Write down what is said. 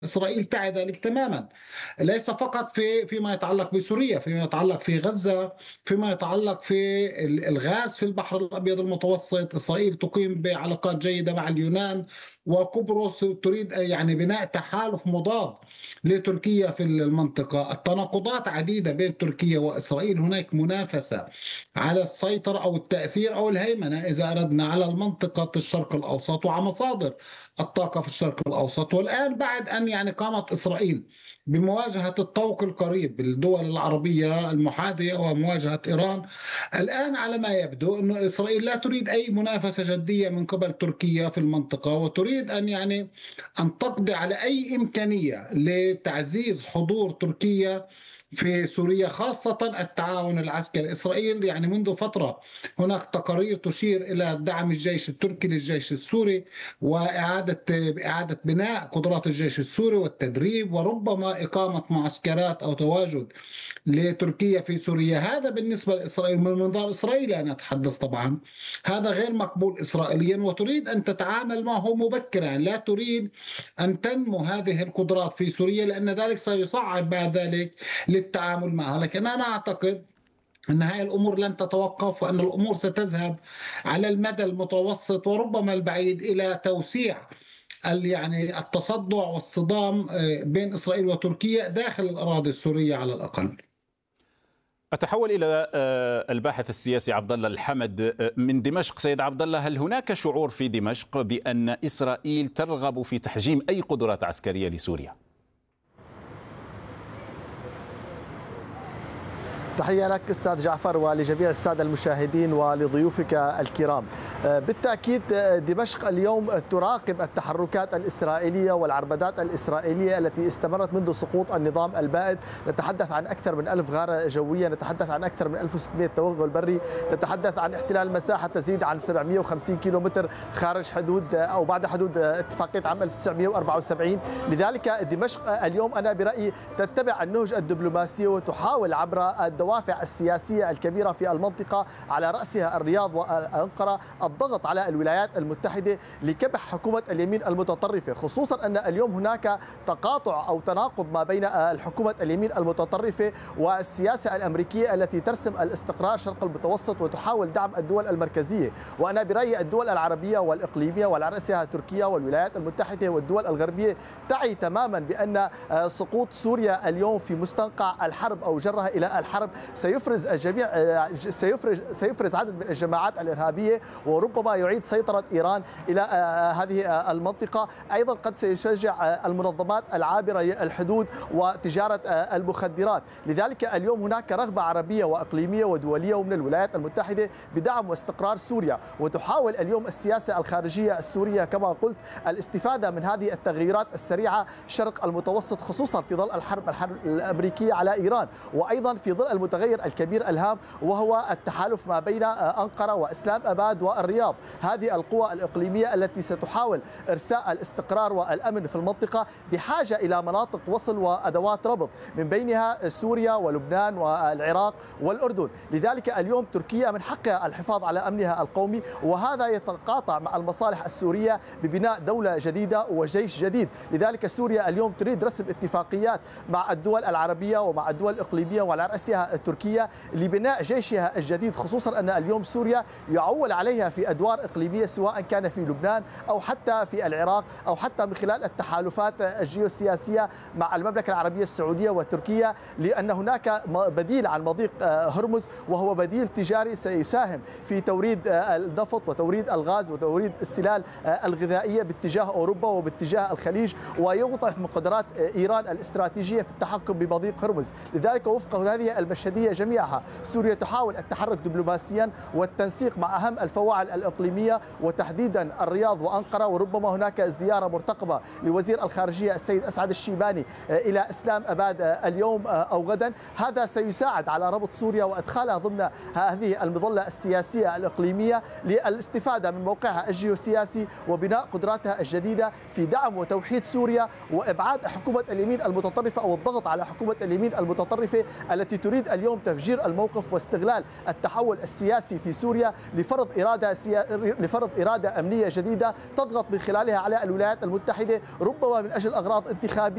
إسرائيل تعي ذلك تماما، ليس فقط فيما يتعلق بسوريا، فيما يتعلق في غزة، فيما يتعلق في الغاز في البحر الأبيض المتوسط. إسرائيل تقيم بعلاقات جيدة مع اليونان وقبرص، تريد يعني بناء تحالف مضاد لتركيا في المنطقة. التناقضات عديدة بين تركيا وإسرائيل، هناك منافسة على السيطرة أو التأثير أو الهيمنة إذا أردنا على المنطقة الشرق الأوسط وعلى مصادر الطاقة في الشرق الأوسط. والآن بعد أن يعني قامت إسرائيل بمواجهة الطوق القريب بالدول العربية المحاذية ومواجهة إيران، الآن على ما يبدو أن إسرائيل لا تريد أي منافسة جدية من قبل تركيا في المنطقة، وتريد أن أن تقضي على أي إمكانية لتعزيز حضور تركيا في سوريا، خاصة التعاون العسكري. إسرائيل يعني منذ فترة هناك تقارير تشير إلى دعم الجيش التركي للجيش السوري، إعادة بناء قدرات الجيش السوري والتدريب، وربما إقامة معسكرات أو تواجد لتركيا في سوريا. هذا بالنسبة لإسرائيل من منظار إسرائيل أنا أتحدث طبعا، هذا غير مقبول إسرائيليا، وتريد أن تتعامل معه مبكرا، لا تريد أن تنمو هذه القدرات في سوريا، لأن ذلك سيصعب بعد ذلك للتعامل معها. لكن أنا أعتقد أن هذه الأمور لن تتوقف، وأن الأمور ستذهب على المدى المتوسط وربما البعيد إلى توسيع التصدع والصدام بين إسرائيل وتركيا داخل الأراضي السورية على الأقل. أتحول إلى الباحث السياسي عبد الله الحمد من دمشق. سيد عبد الله، هل هناك شعور في دمشق بأن إسرائيل ترغب في تحجيم أي قدرات عسكرية لسوريا؟ تحية لك أستاذ جعفر ولجميع السادة المشاهدين ولضيوفك الكرام. بالتأكيد دمشق اليوم تراقب التحركات الإسرائيلية والعربدات الإسرائيلية التي استمرت منذ سقوط النظام البائد. نتحدث عن أكثر من 1000 غارة جوية، نتحدث عن أكثر من 1600 توغل بري، نتحدث عن احتلال مساحة تزيد عن 750 كيلومتر خارج حدود أو بعد حدود اتفاقية عام 1974. لذلك دمشق اليوم أنا برأيي تتبع النهج الدبلوماسي وتحاول عبر الدوافع السياسية الكبيرة في المنطقة على رأسها الرياض وأنقرة الضغط على الولايات المتحدة لكبح حكومة اليمين المتطرفة، خصوصا أن اليوم هناك تقاطع أو تناقض ما بين الحكومة اليمين المتطرفة والسياسة الأمريكية التي ترسم الاستقرار شرق المتوسط وتحاول دعم الدول المركزية. وأنا برأيي الدول العربية والإقليمية وعلى رأسها تركيا والولايات المتحدة والدول الغربية تعي تماما بأن سقوط سوريا اليوم في مستنقع الحرب أو جرها إلى الحرب سيفرز الجميع سيفرز عدد من الجماعات الإرهابية، وربما يعيد سيطرة إيران إلى هذه المنطقة. أيضا قد سيشجع المنظمات العابرة الحدود وتجارة المخدرات. لذلك اليوم هناك رغبة عربية وإقليمية ودولية ومن الولايات المتحدة بدعم واستقرار سوريا، وتحاول اليوم السياسة الخارجية السورية كما قلت الاستفادة من هذه التغييرات السريعة شرق المتوسط، خصوصا في ظل الحرب الأمريكية على إيران، وأيضا في ظل المتغير الكبير الهام وهو التحالف ما بين أنقرة وإسلام أباد والرياض. هذه القوى الإقليمية التي ستحاول إرساء الاستقرار والأمن في المنطقة بحاجة إلى مناطق وصل وأدوات ربط من بينها سوريا ولبنان والعراق والأردن. لذلك اليوم تركيا من حقها الحفاظ على أمنها القومي، وهذا يتقاطع مع المصالح السورية ببناء دولة جديدة وجيش جديد. لذلك سوريا اليوم تريد رسم اتفاقيات مع الدول العربية ومع الدول الإقليمية وعلى رأسها تركيا لبناء جيشها الجديد، خصوصا أن اليوم سوريا يعول عليها في أدوار إقليمية سواء كان في لبنان أو حتى في العراق أو حتى من خلال التحالفات الجيوسياسية مع المملكة العربية السعودية وتركيا، لأن هناك بديل عن مضيق هرمز وهو بديل تجاري سيساهم في توريد النفط وتوريد الغاز وتوريد السلال الغذائية باتجاه أوروبا وباتجاه الخليج، ويضعف من قدرات إيران الاستراتيجية في التحكم بمضيق هرمز. لذلك وفق هذه المشهدية جميعها سوريا تحاول التحرك دبلوماسيا والتنسيق مع أهم الفواعل الإقليمية وتحديدا الرياض وأنقرة، وربما هناك زيارة مرتقبة لوزير الخارجية السيد أسعد الشيباني إلى إسلام أباد اليوم أو غدا. هذا سيساعد على ربط سوريا وإدخالها ضمن هذه المظلة السياسية الإقليمية للاستفادة من موقعها الجيوسياسي وبناء قدراتها الجديدة في دعم وتوحيد سوريا وإبعاد حكومة اليمين المتطرفة أو الضغط على حكومة اليمين المتطرفة التي تريد اليوم تفجير الموقف واستغلال التحول السياسي في سوريا لفرض إرادة أمنية جديدة تضغط من خلالها على الولايات المتحدة، ربما من أجل أغراض انتخابية.